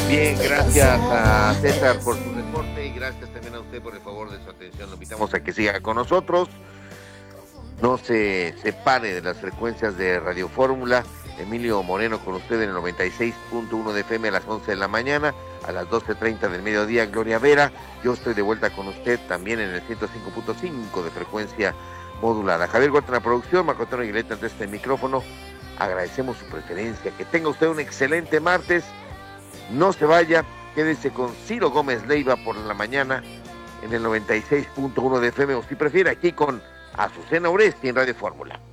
Bien, gracias a César por su reporte y gracias también a usted por el favor de su atención. Lo invitamos a que siga con nosotros. No se separe de las frecuencias de Radio Fórmula. Emilio Moreno con usted en el 96.1 de FM a las 11 de la mañana, a las 12:30 del mediodía Gloria Vera. Yo estoy de vuelta con usted también en el 105.5 de frecuencia modulada. Javier Huerta en la producción, Marco Antonio Aguilera ante este micrófono. Agradecemos su preferencia. Que tenga usted un excelente martes. No se vaya, quédese con Ciro Gómez Leiva por la mañana en el 96.1 de FM, o si prefiere aquí con Azucena Oresti en Radio Fórmula.